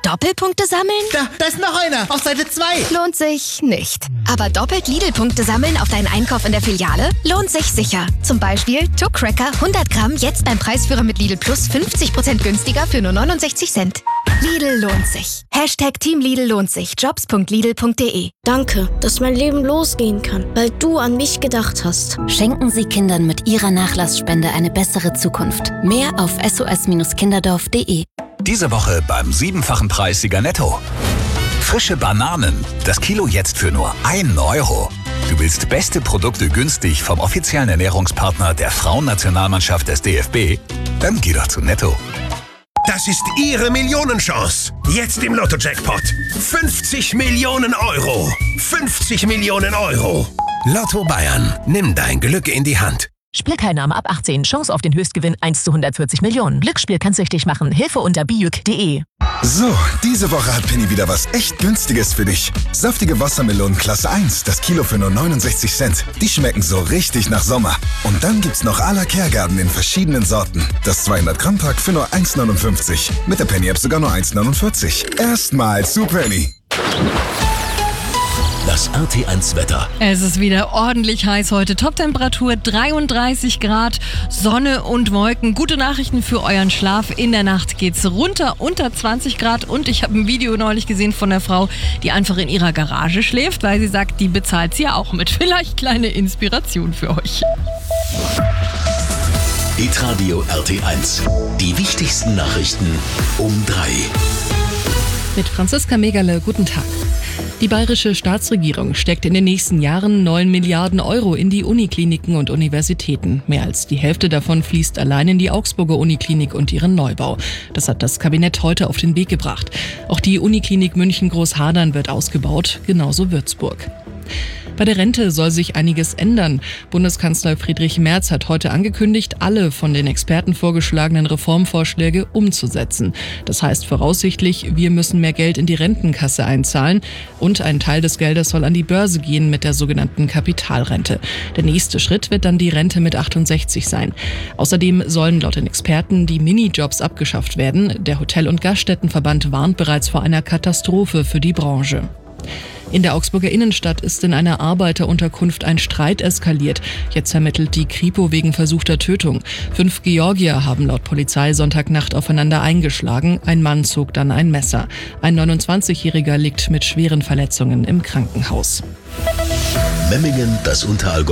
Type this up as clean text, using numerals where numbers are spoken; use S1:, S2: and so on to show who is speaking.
S1: Doppelpunkte sammeln?
S2: Da ist noch einer, auf Seite 2.
S1: Lohnt sich nicht. Aber doppelt Lidl-Punkte sammeln auf deinen Einkauf in der Filiale lohnt sich sicher. Zum Beispiel Tuck-Cracker 100 Gramm jetzt beim Preisführer mit Lidl Plus 50% günstiger für nur 69 Cent. Lidl lohnt sich. Team Lidl lohnt sich. Jobs.lidl.de.
S3: Danke, dass mein Leben losgehen kann, weil du an mich gedacht hast.
S4: Schenken Sie Kindern mit Ihrer Nachlassspende eine bessere Zukunft. Mehr auf sos-kinderdorf.de.
S5: Diese Woche beim 7-fachen Preis Sieger Netto. Frische Bananen. Das Kilo jetzt für nur 1 Euro. Du willst beste Produkte günstig vom offiziellen Ernährungspartner der Frauennationalmannschaft des DFB? Dann geh doch zu Netto.
S6: Das ist Ihre Millionenchance. Jetzt im Lotto-Jackpot. 50 Millionen Euro. 50 Millionen Euro. Lotto Bayern. Nimm dein Glück in die Hand.
S7: Spielteilnahme ab 18. Chance auf den Höchstgewinn 1 zu 140 Millionen. Glücksspiel kann süchtig machen. Hilfe unter biuk.de.
S8: So, diese Woche hat Penny wieder was echt Günstiges für dich. Saftige Wassermelonen Klasse 1, das Kilo für nur 69 Cent. Die schmecken so richtig nach Sommer. Und dann gibt's noch à la Kehrgarten in verschiedenen Sorten. Das 200-Gramm-Pack für nur 1,59. Mit der Penny-App sogar nur 1,49. Erstmal zu Penny.
S6: Das RT1-Wetter.
S9: Es ist wieder ordentlich heiß heute. Toptemperatur 33 Grad, Sonne und Wolken. Gute Nachrichten für euren Schlaf. In der Nacht geht's runter unter 20 Grad. Und ich habe ein Video neulich gesehen von einer Frau, die einfach in ihrer Garage schläft, weil sie sagt, die bezahlt sie ja auch mit. Vielleicht kleine Inspiration für euch.
S6: Hitradio RT1. Die wichtigsten Nachrichten um 3.
S10: Mit Franziska Megerle, guten Tag. Die bayerische Staatsregierung steckt in den nächsten Jahren 9 Milliarden Euro in die Unikliniken und Universitäten. Mehr als die Hälfte davon fließt allein in die Augsburger Uniklinik und ihren Neubau. Das hat das Kabinett heute auf den Weg gebracht. Auch die Uniklinik München-Großhadern wird ausgebaut, genauso Würzburg. Bei der Rente soll sich einiges ändern. Bundeskanzler Friedrich Merz hat heute angekündigt, alle von den Experten vorgeschlagenen Reformvorschläge umzusetzen. Das heißt voraussichtlich, wir müssen mehr Geld in die Rentenkasse einzahlen und ein Teil des Geldes soll an die Börse gehen mit der sogenannten Kapitalrente. Der nächste Schritt wird dann die Rente mit 68 sein. Außerdem sollen laut den Experten die Minijobs abgeschafft werden. Der Hotel- und Gaststättenverband warnt bereits vor einer Katastrophe für die Branche. In der Augsburger Innenstadt ist in einer Arbeiterunterkunft ein Streit eskaliert. Jetzt ermittelt die Kripo wegen versuchter Tötung. 5 Georgier haben laut Polizei Sonntagnacht aufeinander eingeschlagen. Ein Mann zog dann ein Messer. Ein 29-Jähriger liegt mit schweren Verletzungen im Krankenhaus.
S6: Memmingen, das Unterallgäu.